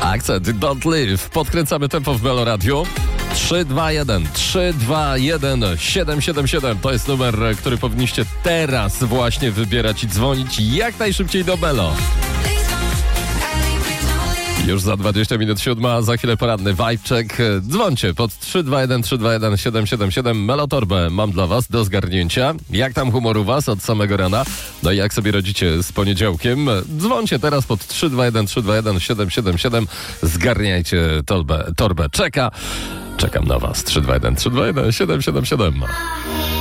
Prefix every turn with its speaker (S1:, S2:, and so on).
S1: Akcent Don't Live. Podkręcamy tempo w Melo Radio. 321 777 to jest numer, który powinniście teraz właśnie wybierać i dzwonić jak najszybciej do Melo. Już za 20 minut 7, a za chwilę poranny vibe check. Dzwońcie pod 321 777. Melotorbę mam dla was do zgarnięcia. Jak tam humor u was od samego rana? No i jak sobie radzicie z poniedziałkiem? Dzwońcie teraz pod 321 777. Zgarniajcie torbę. Czekam na was. 321 777.